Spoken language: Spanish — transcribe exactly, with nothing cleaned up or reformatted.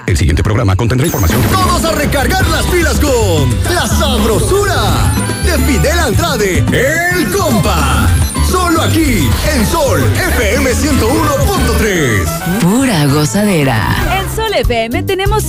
El siguiente programa contendrá información. Vamos a recargar las pilas con La Sabrosura de Fidel Andrade, El Compa. Solo aquí, en Sol F M ciento uno punto tres. Pura gozadera. En Sol F M tenemos